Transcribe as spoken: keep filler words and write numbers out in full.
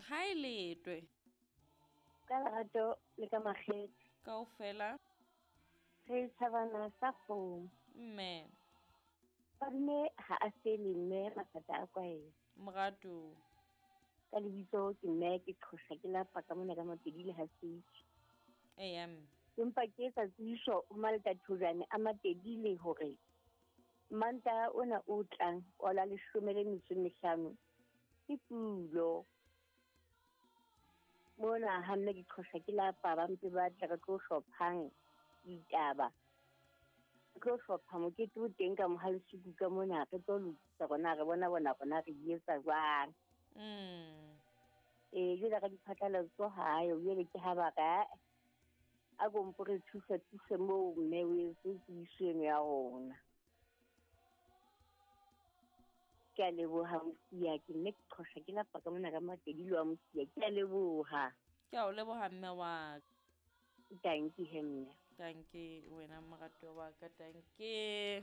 Hi letwe. Ka lerato le ka makgethe Kaofela. re tshabana sa founu Mme. Badime ha a se le mme mathata a kwaela Morato. ka lebitso ke mme ke qhosa ke lapa ka mona ka mapedi le hasitse Am. empa ke etsa tsebiso ho maletathojane a matedile hore manta ona o tlang wa la leshome le metso e mehlano ke pulo mona ha nne ke qhosa ke lapa ba mpe ba tla ka tlo hlophang ditaba tlo hlopha mokete o teng ka mohalesiku ka mona re tlo lokisa rona re bona bona rona re etsa jwang Mm. eh jwale ka diphatlalatso hae o ile ke ha ba ka a go mpore thusa thusa mo mme o se tsiseng ya rona ke a leboha mosia ke nne ke qhosa ke lapa ka mona ka matedi le wa mosia ke a leboha Ke a o leboha mme wa tanki he mme Danke wena morato wa ka danke.